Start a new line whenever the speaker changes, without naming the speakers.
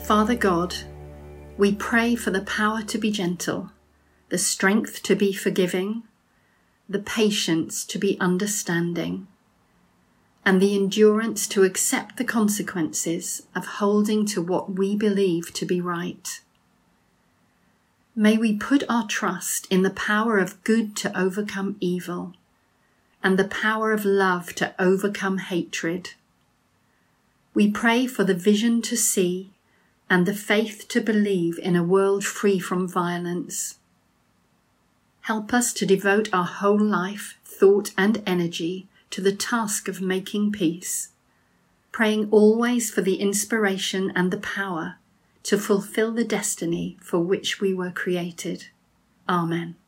Father God, we pray for the power to be gentle, the strength to be forgiving, the patience to be understanding, and the endurance to accept the consequences of holding to what we believe to be right. May we put our trust in the power of good to overcome evil and the power of love to overcome hatred. We pray for the vision to see and the faith to believe in a world free from violence. Help us to devote our whole life, thought and energy to the task of making peace, praying always for the inspiration and the power to fulfill the destiny for which we were created. Amen.